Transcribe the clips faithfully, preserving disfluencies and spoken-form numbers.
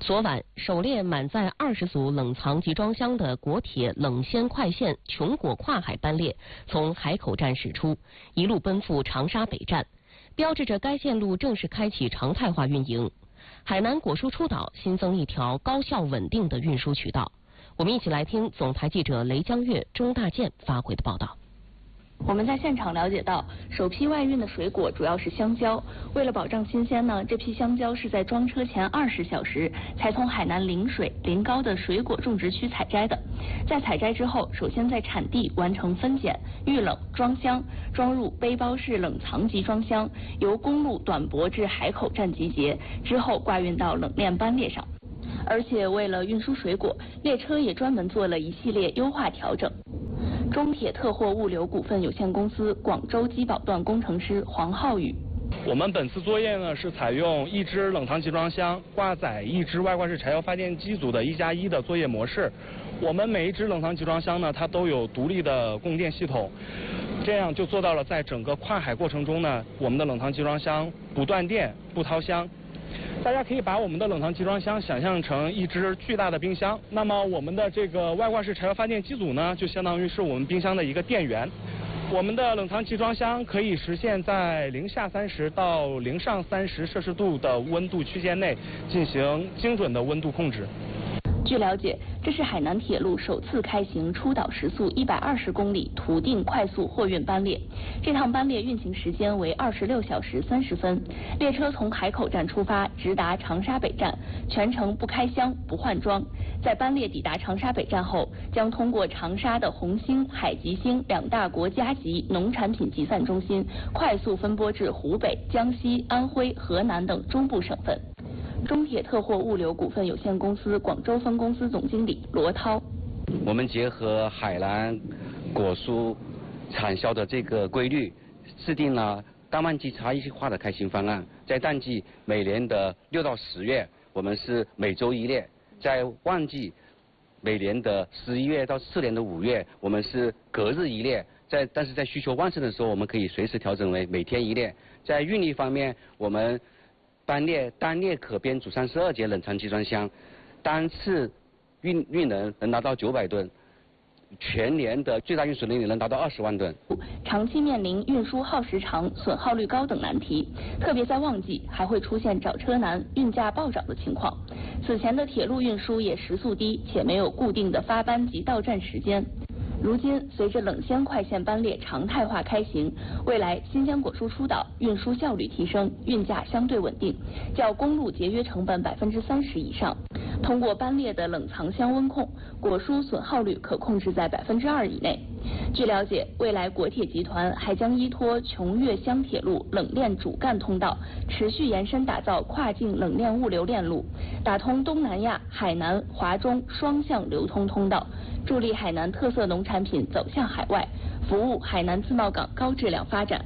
昨晚，首列满载二十组冷藏集装箱的国铁冷鲜快线琼果跨海班列从海口站驶出，一路奔赴长沙北站，标志着该线路正式开启常态化运营。海南果蔬出岛新增一条高效稳定的运输渠道。我们一起来听总台记者雷江月、钟大建发回的报道。 我们在现场了解到，首批外运的水果主要是香蕉。为了保障新鲜呢，这批香蕉是在装车前二十小时才从海南陵水、临高的水果种植区采摘的。在采摘之后，首先在产地完成分拣、预冷、装箱，装入背包式冷藏集装箱，由公路短驳至海口站集结，之后挂运到冷链班列上。而且为了运输水果，列车也专门做了一系列优化调整。中铁特货物流股份有限公司广州基宝段工程师黄浩宇： 我们本次作业呢是采用一只冷藏集装箱挂载一只外挂式柴油发电机组的一加一的作业模式。我们每一只冷藏集装箱呢，它都有独立的供电系统，这样就做到了在整个跨海过程中呢，我们的冷藏集装箱不断电、不掏箱。大家可以把我们的冷藏集装箱想象成一只巨大的冰箱，那么我们的这个外挂式柴油发电机组呢，就相当于是我们冰箱的一个电源。我们的冷藏集装箱可以实现在零下三十到零上三十摄氏度的温度区间内进行精准的温度控制。 据了解，这是海南铁路首次开行出岛时速一百二十公里途定快速货运班列。这趟班列运行时间为二十六小时三十分，列车从海口站出发，直达长沙北站，全程不开箱、不换装。在班列抵达长沙北站后，将通过长沙的红星、海吉星两大国家级农产品集散中心，快速分拨至湖北、江西、安徽、河南等中部省份。中铁特货物流股份有限公司广州分公司总经理罗涛： 我们结合海南果蔬产销的这个规律，制定了淡旺季差异化的开行方案。在淡季每年的六到十月，我们是每周一列；在旺季每年的十一月到次年的五月，我们是隔日一列。在但是在需求旺盛的时候，我们可以随时调整为每天一列。在运力方面，我们班列单列可编组三十二节冷藏集装箱，单次运运能能达到九百吨，全年的最大运输能力能达到二十万吨。 长期面临运输耗时长、损耗率高等难题，特别在旺季还会出现找车难、运价暴涨的情况。此前的铁路运输也时速低，且没有固定的发班及到站时间。如今，随着冷鲜快线班列常态化开行，未来新鲜果蔬出岛运输效率提升，运价相对稳定，较公路节约成本百分之三十以上。通过班列的冷藏箱温控，果蔬损耗率可控制在百分之二以内。据了解，未来国铁集团还将依托琼粤湘铁路冷链主干通道，持续延伸打造跨境冷链物流链路，打通东南亚、海南、华中双向流通通道，助力海南特色农产品走向海外，服务海南自贸港高质量发展。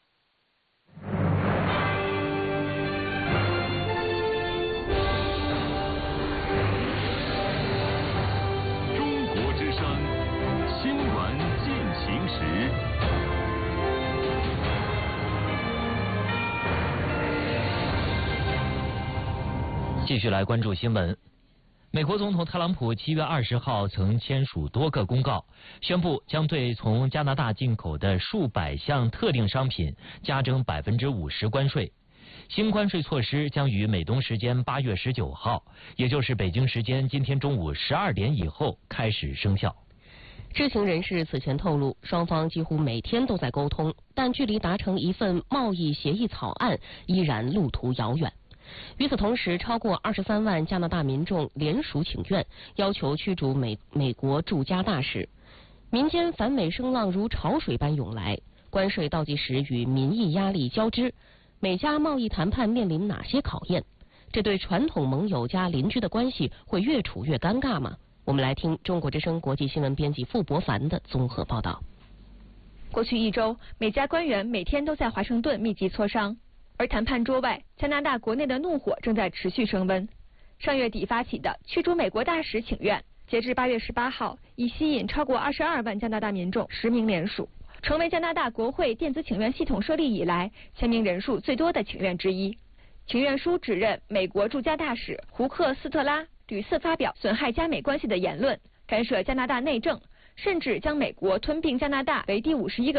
中国之声新闻进行时。 继续来关注新闻。美国总统特朗普七月二十号曾签署多个公告，宣布将对从加拿大进口的数百项特定商品加征百分之五十关税。新关税措施将于美东时间八月十九号，也就是北京时间今天中午十二点以后开始生效。 知情人士此前透露，双方几乎每天都在沟通，但距离达成一份贸易协议草案依然路途遥远。与此同时，超过二十三万加拿大民众联署请愿，要求驱逐美美国驻加大使。民间反美声浪如潮水般涌来，关税倒计时与民意压力交织，美加贸易谈判面临哪些考验？这对传统盟友加邻居的关系会越处越尴尬吗？我们来听中国之声国际新闻编辑傅博凡的综合报道。 过去一周，美加官员每天都在华盛顿密集磋商。而谈判桌外，加拿大国内的怒火正在持续升温。上月底发起的驱逐美国大使请愿，截至八月十八号，已吸引超过二十二万加拿大民众实名联署，成为加拿大国会电子请愿系统设立以来签名人数最多的请愿之一。 请愿书指认美国驻加大使胡克斯特拉屡次发表损害加美关系的言论，干涉加拿大内政，甚至将美国吞并加拿大为第五十一个